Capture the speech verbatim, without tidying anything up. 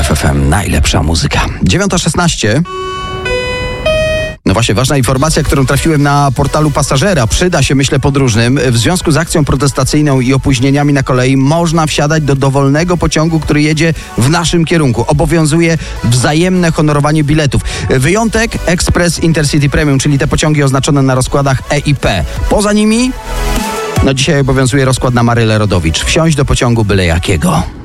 R M F F M, najlepsza muzyka. dziewiąta szesnaście. No właśnie, ważna informacja, którą trafiłem na portalu Pasażera. Przyda się, myślę, podróżnym. W związku z akcją protestacyjną i opóźnieniami na kolei można wsiadać do dowolnego pociągu, który jedzie w naszym kierunku. Obowiązuje wzajemne honorowanie biletów. Wyjątek Express Intercity Premium, czyli te pociągi oznaczone na rozkładach E i P. Poza nimi, no dzisiaj obowiązuje rozkład na Maryle Rodowicz. Wsiąść do pociągu byle jakiego.